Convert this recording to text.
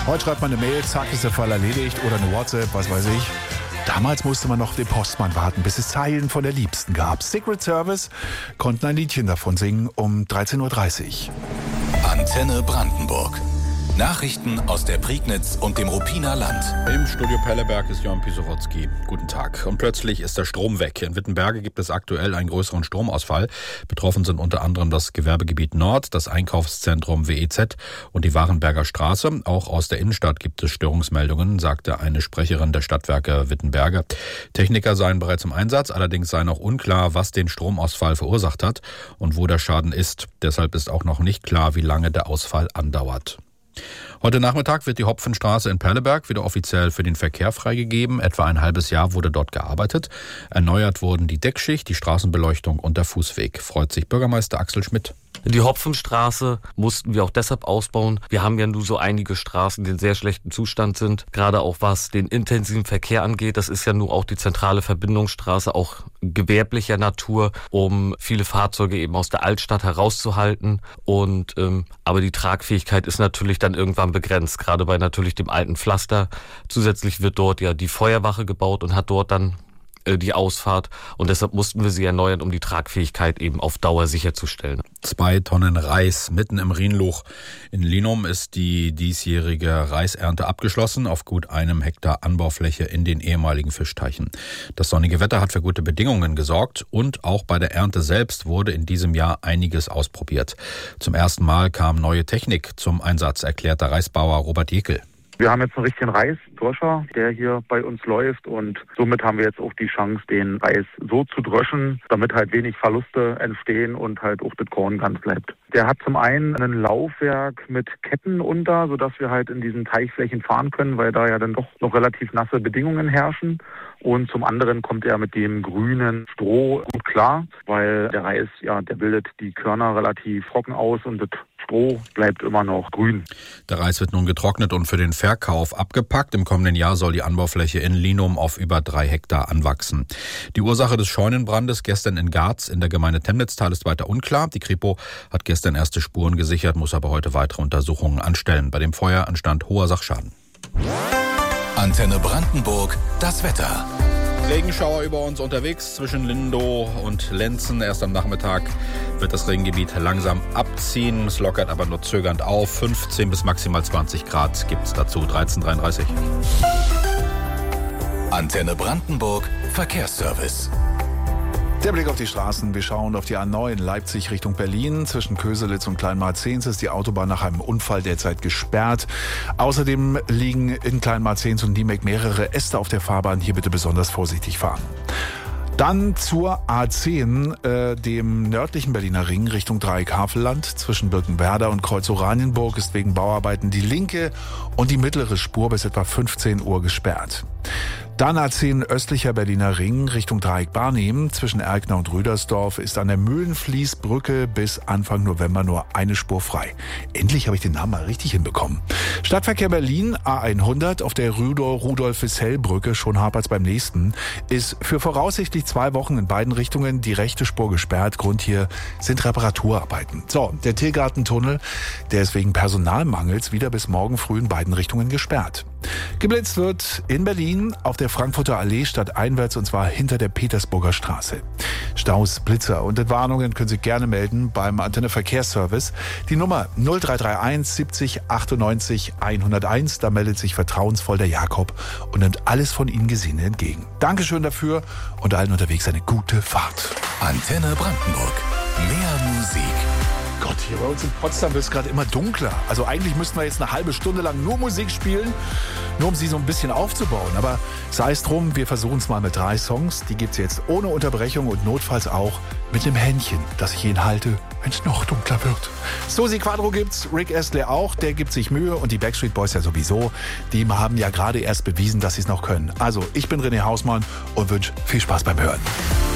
Heute schreibt man eine Mail, zack, ist der Fall erledigt, oder eine WhatsApp, was weiß ich. Damals musste man noch auf den Postmann warten, bis es Zeilen von der Liebsten gab. Secret Service konnten ein Liedchen davon singen um 13.30 Uhr. Antenne Brandenburg. Nachrichten aus der Prignitz und dem Ruppiner Land. Im Studio Pelleberg ist Jan Pisowotzki. Guten Tag. Und plötzlich ist der Strom weg. In Wittenberge gibt es aktuell einen größeren Stromausfall. Betroffen sind unter anderem das Gewerbegebiet Nord, das Einkaufszentrum WEZ und die Warenberger Straße. Auch aus der Innenstadt gibt es Störungsmeldungen, sagte eine Sprecherin der Stadtwerke Wittenberge. Techniker seien bereits im Einsatz, allerdings sei noch unklar, was den Stromausfall verursacht hat und wo der Schaden ist. Deshalb ist auch noch nicht klar, wie lange der Ausfall andauert. Heute Nachmittag wird die Hopfenstraße in Perleberg wieder offiziell für den Verkehr freigegeben. Etwa ein halbes Jahr wurde dort gearbeitet. Erneuert wurden die Deckschicht, die Straßenbeleuchtung und der Fußweg. Freut sich Bürgermeister Axel Schmidt. Die Hopfenstraße mussten wir auch deshalb ausbauen. Wir haben ja nur so einige Straßen, die in sehr schlechtem Zustand sind. Gerade auch was den intensiven Verkehr angeht. Das ist ja nur auch die zentrale Verbindungsstraße, auch gewerblicher Natur, um viele Fahrzeuge eben aus der Altstadt herauszuhalten. Aber die Tragfähigkeit ist natürlich dann irgendwann begrenzt, gerade bei natürlich dem alten Pflaster. Zusätzlich wird dort ja die Feuerwache gebaut und hat dort dann die Ausfahrt, und deshalb mussten wir sie erneuern, um die Tragfähigkeit eben auf Dauer sicherzustellen. 2 Tonnen Reis mitten im Rhienluch. In Linum ist die diesjährige Reisernte abgeschlossen auf gut 1 Hektar Anbaufläche in den ehemaligen Fischteichen. Das sonnige Wetter hat für gute Bedingungen gesorgt und auch bei der Ernte selbst wurde in diesem Jahr einiges ausprobiert. Zum ersten Mal kam neue Technik zum Einsatz, erklärt der Reisbauer Robert Jekel. Wir haben jetzt einen richtigen Reisdröscher, der hier bei uns läuft, und somit haben wir jetzt auch die Chance, den Reis so zu dröschen, damit halt wenig Verluste entstehen und halt auch das Korn ganz bleibt. Der hat zum einen ein Laufwerk mit Ketten unter, sodass wir halt in diesen Teichflächen fahren können, weil da ja dann doch noch relativ nasse Bedingungen herrschen. Und zum anderen kommt er mit dem grünen Stroh gut klar, weil der Reis, der bildet die Körner relativ trocken aus und das Stroh bleibt immer noch grün. Der Reis wird nun getrocknet und für den Verkauf abgepackt. Im kommenden Jahr soll die Anbaufläche in Linum auf über 3 Hektar anwachsen. Die Ursache des Scheunenbrandes gestern in Garz in der Gemeinde Temnitztal ist weiter unklar. Die Kripo hat gestern erste Spuren gesichert, muss aber heute weitere Untersuchungen anstellen. Bei dem Feuer entstand hoher Sachschaden. Antenne Brandenburg, das Wetter. Regenschauer über uns unterwegs zwischen Lindow und Lenzen. Erst am Nachmittag wird das Regengebiet langsam abziehen. Es lockert aber nur zögernd auf. 15 bis maximal 20 Grad gibt es dazu. 13:33. Antenne Brandenburg, Verkehrsservice. Der Blick auf die Straßen. Wir schauen auf die A9 Leipzig Richtung Berlin. Zwischen Köselitz und Kleinmarzens ist die Autobahn nach einem Unfall derzeit gesperrt. Außerdem liegen in Kleinmarzens und Niemek mehrere Äste auf der Fahrbahn. Hier bitte besonders vorsichtig fahren. Dann zur A10, dem nördlichen Berliner Ring Richtung Dreieck-Havelland. Zwischen Birkenwerder und Kreuz-Oranienburg ist wegen Bauarbeiten die linke und die mittlere Spur bis etwa 15 Uhr gesperrt. Dann A10 östlicher Berliner Ring Richtung Dreieck-Barnim. Zwischen Erkner und Rüdersdorf ist an der Mühlenfließbrücke bis Anfang November nur eine Spur frei. Endlich habe ich den Namen mal richtig hinbekommen. Stadtverkehr Berlin, A100 auf der Rudolf-Wissell-Brücke, schon hapert's beim nächsten, ist für voraussichtlich 2 Wochen in beiden Richtungen die rechte Spur gesperrt. Grund hier sind Reparaturarbeiten. So, der Tiergartentunnel, der ist wegen Personalmangels wieder bis morgen früh in beiden Richtungen gesperrt. Geblitzt wird in Berlin auf der Frankfurter Allee stadteinwärts, und zwar hinter der Petersburger Straße. Staus, Blitzer und Entwarnungen können Sie gerne melden beim Antenne Verkehrsservice. Die Nummer 0331 70 98 101. Da meldet sich vertrauensvoll der Jakob und nimmt alles von Ihnen Gesehene entgegen. Dankeschön dafür und allen unterwegs eine gute Fahrt. Antenne Brandenburg. Mehr Musik. Gott, hier bei uns in Potsdam wird es gerade immer dunkler. Also eigentlich müssten wir jetzt eine halbe Stunde lang nur Musik spielen, nur um sie so ein bisschen aufzubauen. Aber sei es drum, wir versuchen es mal mit 3 Songs. Die gibt's jetzt ohne Unterbrechung und notfalls auch mit einem Händchen, das ich Ihnen halte, wenn es noch dunkler wird. Susi Quadro gibt's, Rick Astley auch, der gibt sich Mühe, und die Backstreet Boys ja sowieso. Die haben ja gerade erst bewiesen, dass sie es noch können. Also, ich bin René Hausmann und wünsche viel Spaß beim Hören.